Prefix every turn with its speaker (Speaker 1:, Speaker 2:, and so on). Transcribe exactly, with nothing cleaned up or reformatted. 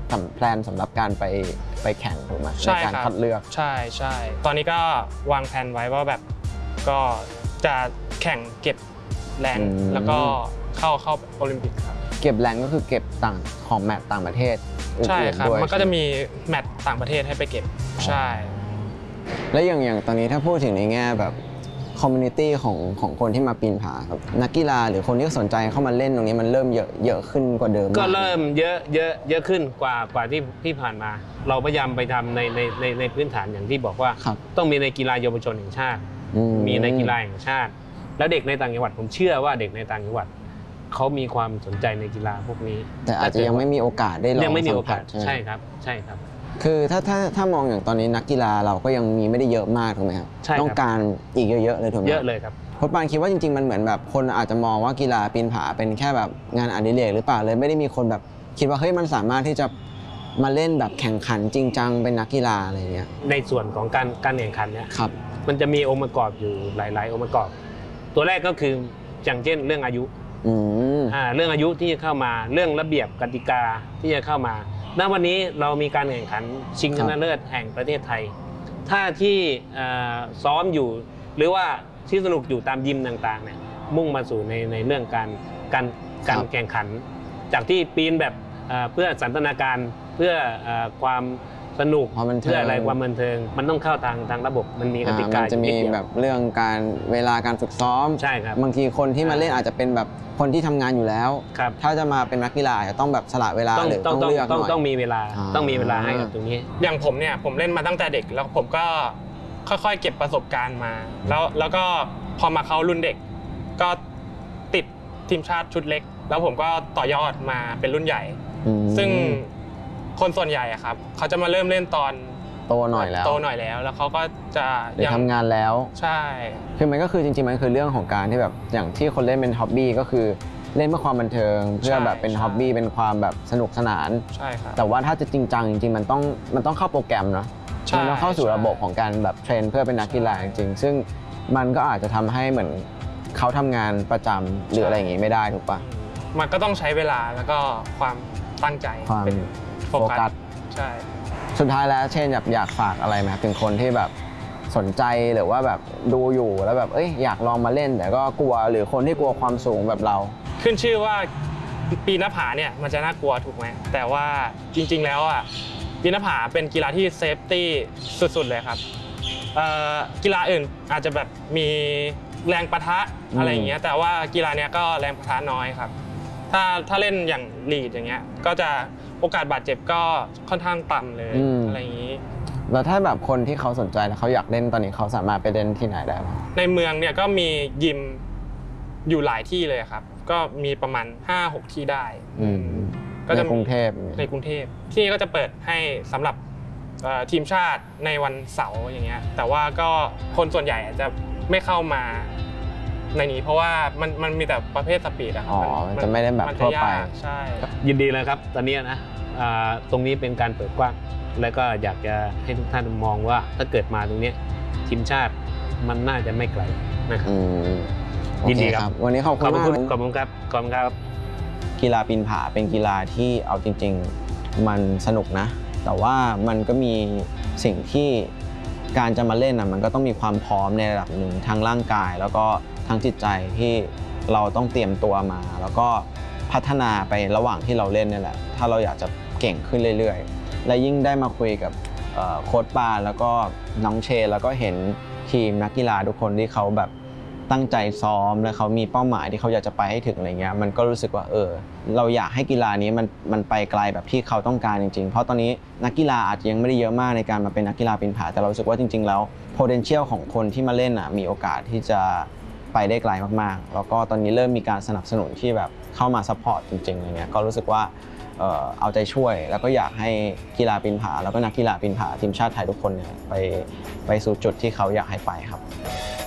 Speaker 1: แพลนสำหรับการไปไปแข่งถูกไหมในการคัดเลือก
Speaker 2: ใช่ใช่ตอนนี้ก็วางแผนไว้ว่าแบบก็จะแข่งเก็บแรงแล้วก็เข้าเข้าโอลิมปิกครับ
Speaker 1: เก็บแรงก็คือเก็บต่างของแมตช์ต่างประเทศ
Speaker 2: ใช่ครับมันก็จะมีแมตช์ต่างประเทศให้ไปเก็บใช่
Speaker 1: แล้วอย่างอย่างตอนนี้ถ้าพูดถึงในแง่แบบคอมมูนิตี้ของของคนที่มาปีนผาครับนักกีฬาหรือคนที่สนใจเข้ามาเล่นตรงนี้มันเริ่มเยอะเยอะขึ้นกว่าเดิม
Speaker 3: ก็เริ่มเยอะเยอะเยอะขึ้นกว่ากว่าที่ที่ผ่านมาเราพยายามไปทำในในในในพื้นฐานอย่างที่บอกว่าต้องมีในกีฬาเยาวชนแห่งชาติมีในกีฬาแห่งชาติแล้วเด็กในต่างจังหวัดผมเชื่อว่าเด็กในต่างจังหวัดเขามีความสนใจในกีฬาพวกนี้
Speaker 1: แต่อาจจะยังไม่มีโอกาสได้ลอง
Speaker 3: ยังไม่มีโอกาสใช่ครับใช่ครับ
Speaker 1: คือถ้าถ้าถ้ามองอย่างตอนนี้นักกีฬาเราก็ยังมีไม่ได้เยอะมากถูกไหมครับต้องการอีกเยอะๆเลยถูกไหม
Speaker 3: เยอะเลยครับ
Speaker 1: โค้ชปานคิดว่าจริงๆมันเหมือนแบบคนอาจจะมองว่ากีฬาปีนผาเป็นแค่แบบงานอดิเรกหรือเปล่าเลยไม่ได้มีคนแบบคิดว่าเฮ้ยมันสามารถที่จะมาเล่นแบบแข่งขันจริงจังเป็นนักกีฬาอะไรเงี้ย
Speaker 3: ในส่วนของการการแข่งขันเนี่ย
Speaker 1: ครับ
Speaker 3: มันจะมีองค์ประกอบอยู่หลายๆองค์ประกอบตัวแรกก็คืออย่างเช่นเรื่องอายุอ่าเรื่องอายุที่จะเข้ามาเรื่องระเบียบกติกาที่จะเข้ามาณวันนี้เรามีการแข่งขันชิงชนะเลิศแห่งประเทศไทยถ้าที่ซ้อมอยู่หรือว่าที่สนุกอยู่ตามยิมต่างๆเนี่ยมุ่งมาสู่ในในเรื่องการการการแข่งขันจากที่ปีนแบบเพื่อสันทนาการเพื่อความสนุกเพื่ออะไรความบันเทิงมันต้องเข้าทางทางระบบมันมีกติกา
Speaker 1: จะมีแบบเรื่องการเวลาการฝึกซ้อม
Speaker 3: ใช่ครับ
Speaker 1: บางทีคนที่มาเล่นอาจจะเป็นแบบคนที่ทำงานอยู่แล้วถ้าจะมาเป็นนักกีฬาจะต้องแบบสละเวลาหรือต้องเลือกหน่อย
Speaker 3: ต้องมีเวลาต้องมีเวลาให้กับตรงนี้
Speaker 2: อย่างผมเนี่ยผมเล่นมาตั้งแต่เด็กแล้วผมก็ค่อยๆเก็บประสบการณ์มาแล้วแล้วก็พอมาเข้ารุ่นเด็กก็ติดทีมชาติชุดเล็กแล้วผมก็ต่อยอดมาเป็นรุ่นใหญ่ซึ่งคนส่วนใหญ่อะครับเขาจะมาเริ่มเล่นตอน
Speaker 1: โตหน่อยแล้ว
Speaker 2: โตหน่อยแล้วแล้วเขาก็จะ
Speaker 1: ยังทำงานแล้ว
Speaker 2: ใช่
Speaker 1: คือมันก็คือจริงๆมันคือเรื่องของการที่แบบอย่างที่คนเล่นเป็นฮ็อบบี้ก็คือเล่นเพื่อความบันเทิงเพื่อแบบเป็นฮ็อบบี้เป็นความแบบสนุกสนาน
Speaker 2: ใช่ครับ
Speaker 1: แต่ว่าถ้าจะจริงจังจริงๆมันต้องมันต้องเข้าโปรแกรมเนาะมันต้องเข้าสู่ระบบของการแบบเทรนเพื่อเป็นนักกีฬาจริงๆซึ่งมันก็อาจจะทำให้เหมือนเขาทำงานประจำหรืออะไรอย่างงี้ไม่ได้ถูกปะ
Speaker 2: มันก็ต้องใช้เวลาแล้วก็ความตั้งใจ
Speaker 1: ความโฟกัส
Speaker 2: ใช่
Speaker 1: สุดท้ายแล้วเช่นอยากอยากฝากอะไรไหมถึงคนที่แบบสนใจหรือว่าแบบดูอยู่แล้วแบบเอ้ยอยากลองมาเล่นแต่ก็กลัวหรือคนที่กลัวความสูงแบบเรา
Speaker 2: ขึ้นชื่อว่าปีนหน้าผาเนี่ยมันจะน่ากลัวถูกไหมแต่ว่าจริงๆแล้วอ่ะปีนหน้าผาเป็นกีฬาที่เซฟตี้สุดๆเลยครับกีฬาอื่นอาจจะแบบมีแรงปะทะอะไรอย่างเงี้ยแต่ว่ากีฬาเนี้ยก็แรงปะทะน้อยครับถ้าถ้าเล่นอย่างลีดอย่างเงี้ยก็จะโอกาสบาดเจ็บก็ค่อนข้างต่ำเลยอะไรอย่างนี้
Speaker 1: แล้วถ้าแบบคนที่เขาสนใจแล้วเขาอยากเล่นตอนนี้เขาสามารถไปเล่นที่ไหนได้บ้าง
Speaker 2: ในเมืองเนี่ยก็มียิมอยู่หลายที่เลยครับก็มีประมาณ ห้าหก ที่ได้
Speaker 1: ก็จะกรุงเทพ
Speaker 2: ในกรุงเทพที่นี่ก็จะเปิดให้สำหรับทีมชาติในวันเสาร์อย่างเงี้ยแต่ว่าก็คนส่วนใหญ่อาจจะไม่เข้ามาในนี้เพราะว่ามันมันมีแต่ประเภทสปีดอะครับ
Speaker 1: อ๋อจะไม่ได้แบบทั่วไป
Speaker 2: ใช่
Speaker 3: ยินดีเลยครับตอนนี้นะตรงนี้เป็นการเปิดกว้างแล้วก็อยากจะให้ทุกท่านมองว่าถ้าเกิดมาตรงนี้ทีมชาติมันน่าจะไม่ไกลนะครับยินดีครับ
Speaker 1: วันนี้ขอบคุณมาก
Speaker 3: ขอบคุณครับขอบคุณครับ
Speaker 1: กีฬาปีนผาเป็นกีฬาที่เอาจริงๆมันสนุกนะแต่ว่ามันก็มีสิ่งที่การจะมาเล่นนะมันก็ต้องมีความพร้อมในระดับหนึ่งทั้งร่างกายแล้วก็ทั้งจิตใจที่เราต้องเตรียมตัวมาแล้วก็พัฒนาไประหว่างที่เราเล่นนี่แหละถ้าเราอยากจะเก่งขึ้นเรื่อยๆและยิ่งได้มาคุยกับโค้ชปานแล้วก็น้องเชนแล้วก็เห็นทีมนักกีฬาทุกคนที่เขาแบบตั้งใจซ้อมและเขามีเป้าหมายที่เขาอยากจะไปให้ถึงอะไรเงี้ยมันก็รู้สึกว่าเออเราอยากให้กีฬานี้มันมันไปไกลแบบที่เขาต้องการจริงๆเพราะตอนนี้นักกีฬาอาจจะยังไม่ได้เยอะมากในการมาเป็นนักกีฬาปีนผาแต่เรารู้สึกว่าจริงๆแล้ว potential ของคนที่มาเล่นอ่ะมีโอกาสที่จะไปได้ไกลมากๆแล้วก็ตอนนี้เริ่มมีการสนับสนุนที่แบบเข้ามาซัพพอร์ตจริงๆอะไรเงี้ยก็รู้สึกว่าเอาใจช่วยแล้วก็อยากให้กีฬาปีนผาแล้วก็นักกีฬาปีนผาทีมชาติไทยทุกคนเนี่ยไปไปสู่จุดที่เขาอยากให้ไปครับ